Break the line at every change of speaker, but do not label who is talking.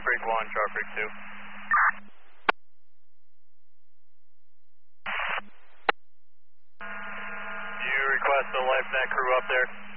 Break 1, Chart Break 2. You request the LifeNet crew up there?